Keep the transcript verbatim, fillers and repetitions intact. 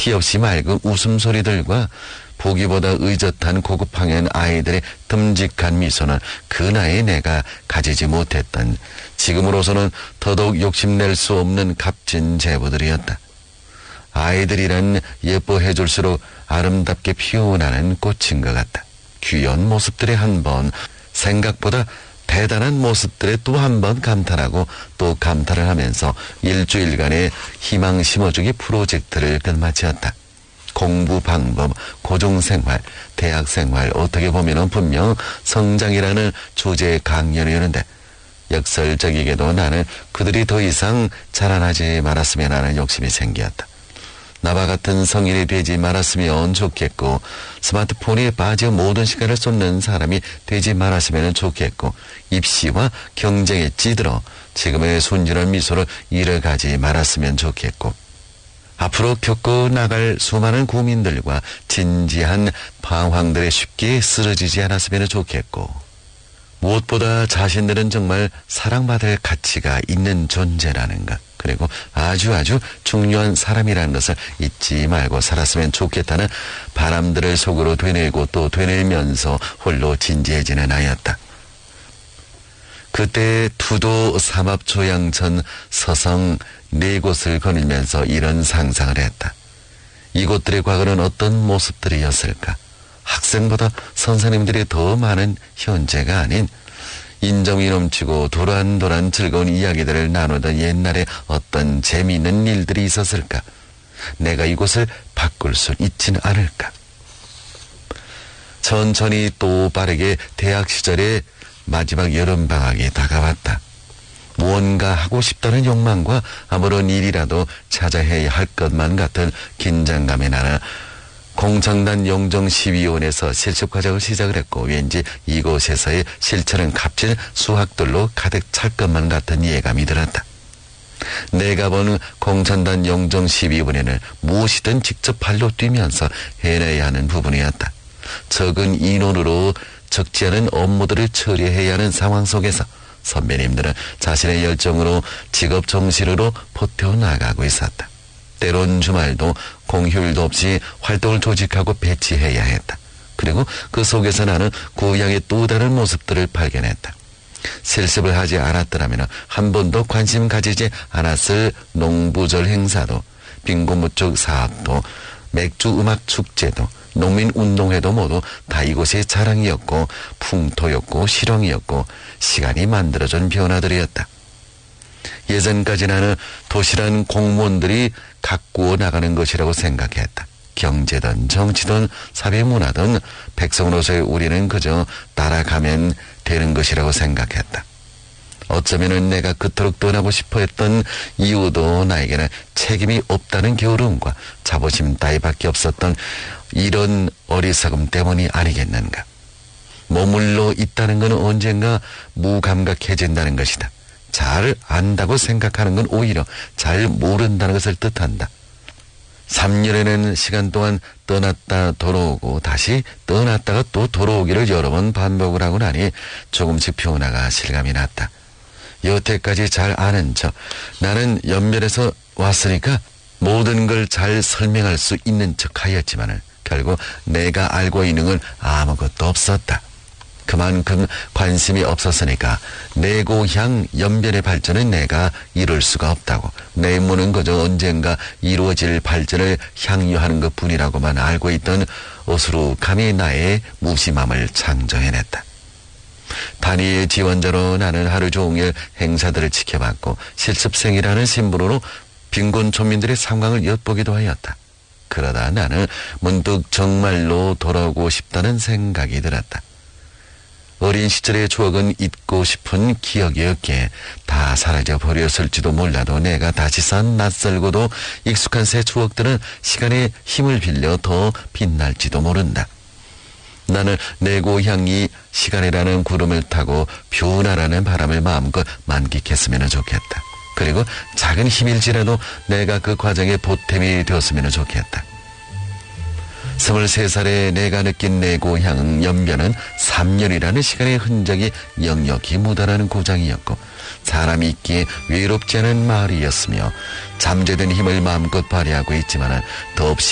티 없이 맑은 웃음소리들과 보기보다 의젓한 고급항연 아이들의 듬직한 미소는 그 나이에 내가 가지지 못했던, 지금으로서는 더더욱 욕심낼 수 없는 값진 제보들이었다. 아이들이란 예뻐해줄수록 아름답게 피어나는 꽃인 것 같다. 귀여운 모습들에 한 번, 생각보다 대단한 모습들에 또 한 번 감탄하고 또 감탄을 하면서 일주일간의 희망 심어주기 프로젝트를 끝마쳤다. 공부 방법, 고중생활, 대학생활, 어떻게 보면 분명 성장이라는 주제의 강연이었는데, 역설적이게도 나는 그들이 더 이상 자라나지 말았으면 하는 욕심이 생겼다. 나와 같은 성인이 되지 말았으면 좋겠고, 스마트폰에 빠져 모든 시간을 쏟는 사람이 되지 말았으면 좋겠고, 입시와 경쟁에 찌들어 지금의 순진한 미소를 잃어가지 말았으면 좋겠고, 앞으로 겪고 나갈 수많은 고민들과 진지한 방황들에 쉽게 쓰러지지 않았으면 좋겠고, 무엇보다 자신들은 정말 사랑받을 가치가 있는 존재라는 것, 그리고 아주 아주 중요한 사람이라는 것을 잊지 말고 살았으면 좋겠다는 바람들을 속으로 되뇌고 또 되뇌면서 홀로 진지해지는 아이였다. 그때 투도, 삼합, 조양천, 서성 네 곳을 거닐면서 이런 상상을 했다. 이곳들의 과거는 어떤 모습들이었을까? 학생보다 선생님들이 더 많은 현재가 아닌 인정이 넘치고 도란도란 즐거운 이야기들을 나누던 옛날에 어떤 재미있는 일들이 있었을까? 내가 이곳을 바꿀 수 있지는 않을까? 천천히 또 빠르게 대학 시절의 마지막 여름방학이 다가왔다. 무언가 하고 싶다는 욕망과 아무런 일이라도 찾아야 할 것만 같은 긴장감이 나는 공창단 영정시위원에서 실습과정을 시작을 했고, 왠지 이곳에서의 실천은 값진 수학들로 가득 찰 것만 같은 예감이 들었다. 내가 본 공창단 영정시위원회는 무엇이든 직접 발로 뛰면서 해내야 하는 부분이었다. 적은 인원으로 적지 않은 업무들을 처리해야 하는 상황 속에서 선배님들은 자신의 열정으로 직업 정신으로 버텨나가고 있었다. 때론 주말도 공휴일도 없이 활동을 조직하고 배치해야 했다. 그리고 그 속에서 나는 고향의 또 다른 모습들을 발견했다. 실습을 하지 않았더라면 한 번도 관심 가지지 않았을 농부절 행사도, 빈곤무축 사업도, 맥주음악 축제도, 농민운동회도 모두 다 이곳의 자랑이었고 풍토였고 실용이었고 시간이 만들어준 변화들이었다. 예전까지 나는 도시란 공무원들이 가꾸어 나가는 것이라고 생각했다. 경제든 정치든 사회문화든 백성으로서의 우리는 그저 따라가면 되는 것이라고 생각했다. 어쩌면은 내가 그토록 떠나고 싶어 했던 이유도 나에게는 책임이 없다는 게으름과 자부심 따위밖에 없었던 이런 어리석음 때문이 아니겠는가. 머물러 있다는 것은 언젠가 무감각해진다는 것이다. 잘 안다고 생각하는 건 오히려 잘 모른다는 것을 뜻한다. 삼 년에는 시간 동안 떠났다 돌아오고 다시 떠났다가 또 돌아오기를 여러 번 반복을 하고 나니 조금씩 변화가 실감이 났다. 여태까지 잘 아는 척, 나는 연변에서 왔으니까 모든 걸 잘 설명할 수 있는 척 하였지만 결국 내가 알고 있는 건 아무것도 없었다. 그만큼 관심이 없었으니까 내 고향 연변의 발전은 내가 이룰 수가 없다고, 내 문은 그저 언젠가 이루어질 발전을 향유하는 것뿐이라고만 알고 있던 어수룩함이 나의 무심함을 창조해냈다. 단위의 지원자로 나는 하루 종일 행사들을 지켜봤고 실습생이라는 신분으로 빈곤 촌민들의 상황을 엿보기도 하였다. 그러다 나는 문득 정말로 돌아오고 싶다는 생각이 들었다. 어린 시절의 추억은 잊고 싶은 기억이었기에 다 사라져버렸을지도 몰라도 내가 다시 산 낯설고도 익숙한 새 추억들은 시간의 힘을 빌려 더 빛날지도 모른다. 나는 내 고향이 시간이라는 구름을 타고 변화라는 바람을 마음껏 만끽했으면 좋겠다. 그리고 작은 힘일지라도 내가 그 과정에 보탬이 되었으면 좋겠다. 스물세 살에 내가 느낀 내 고향 연변은 삼 년이라는 시간의 흔적이 역력히 묻어나는 고장이었고 사람이 있기에 외롭지 않은 마을이었으며 잠재된 힘을 마음껏 발휘하고 있지만 더없이